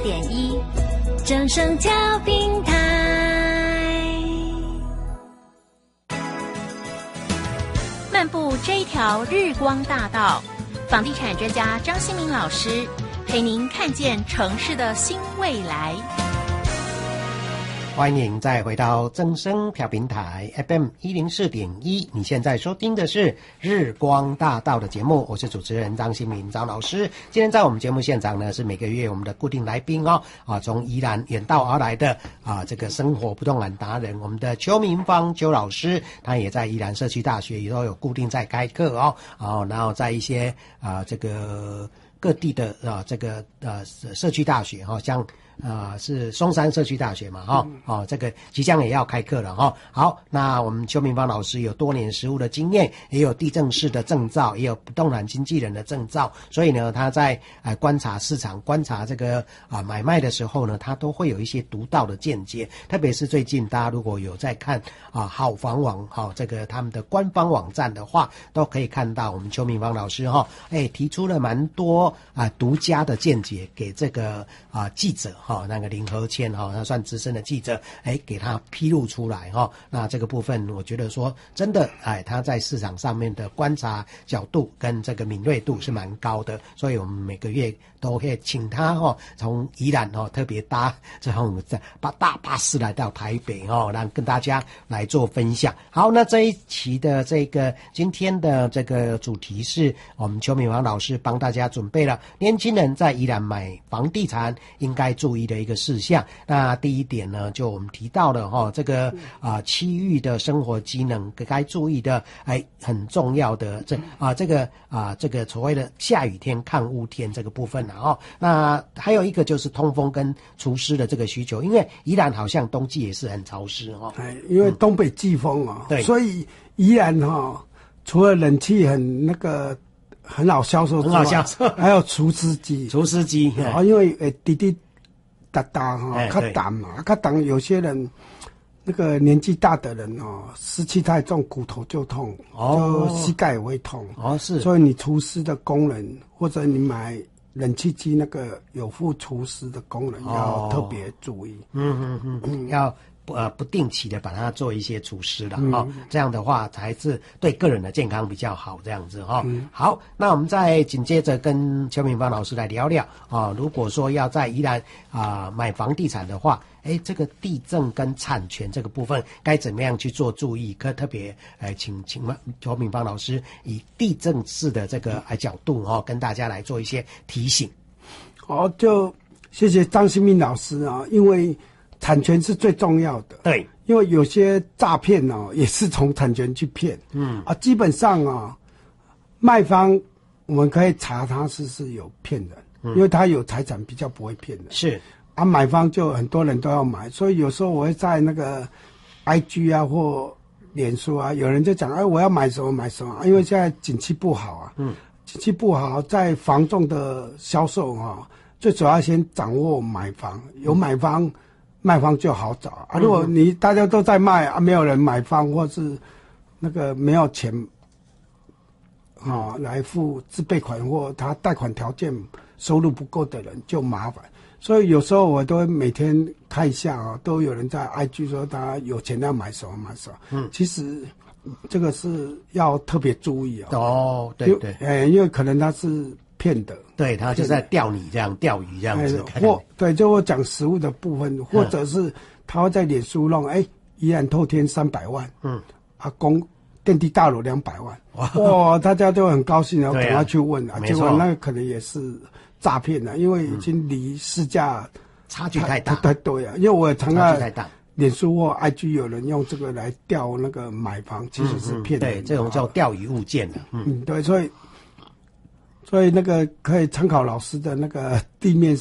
104.1正声调频台。漫步这一条日光大道，房地产专家张新民老师陪您看见城市的新未来。 欢迎再回到正声调频台 FM 104.1，你现在收听的是日光大道的节目，我是主持人张新民张老师。今天在我们节目现场呢，是每个月我们的固定来宾从宜兰远道而来的这个生活不动产达人，我们的邱明芳邱老师，他也在宜兰社区大学也都有固定在开课然后在一些这个各地的这个社区大学像是松山社区大学嘛这个即将也要开课了好，那我们邱明芳老师有多年实务的经验，也有地政士的证照，也有不动产经纪人的证照，所以呢他在观察市场观察这个买卖的时候呢，他都会有一些独到的见解。特别是最近大家如果有在看好房网这个他们的官方网站的话，都可以看到我们邱明芳老师提出了蛮多独家的见解给这个记者那个林和谦他算资深的记者给他披露出来那这个部分我觉得说真的他在市场上面的观察角度跟这个敏锐度是蛮高的，所以我们每个月都会请他从宜兰特别搭这种大巴士来到台北让跟大家来做分享。好，那这一期的这个今天的这个主题是我们邱明芳老师帮大家准备了年轻人在宜兰买房地产应该注意的一个事项。那第一点呢，就我们提到了这个区域的生活机能该注意的很重要的这个所谓的下雨天看雾天这个部分那还有一个就是通风跟除湿的这个需求，因为宜兰好像冬季也是很潮湿因为东北季风对， 所以宜兰除了冷气很好销售之外，还有除湿机因为滴滴答答较淡嘛，较淡有些人那个年纪大的人湿气太重，骨头就痛就膝盖也会痛是， 所以你除湿的功能，或者你买冷气机那个有附除湿的功能要特别注意要不定期的把它做一些除湿了这样的话才是对个人的健康比较好这样子好，那我们再紧接着跟邱明芳老师来聊聊如果说要在宜兰买房地产的话，这个地政跟产权这个部分该怎么样去做注意？可特别请邱明芳老师以地政士的这个角度跟大家来做一些提醒。 就谢谢张新民老师因为产权是最重要的， 对，因为有些诈骗也是从产权去骗，基本上卖方我们可以查他是有骗人，因为他有财产比较不会骗人， 是买方就很多人都要买，所以有时候我会在那个 IG 或脸书有人就讲我要买什么买什么，因为现在景气不好景气不好，在房仲的销售最主要先掌握买房，有买方卖方就好找如果大家都在卖没有人买方，或是那个没有钱来付自备款，或他贷款条件收入不够的人就麻烦。所以有时候我都会每天看一下都有人在 IG 说他有钱要买什么买什么其实这个是要特别注意对对因为可能他是骗的， 对，他就在钓你这样钓鱼这样子就我讲实物的部分，或者是他会在脸书弄宜兰透天300万电梯大楼200万大家都很高兴赶快去问结果那个可能也是诈骗因为已经离市价差距太大对因为我常常脸书或 IG 有人用这个来钓那个买房，其实是骗人对，这种叫钓鱼物件的对，所以那个可以参考老师的那个地面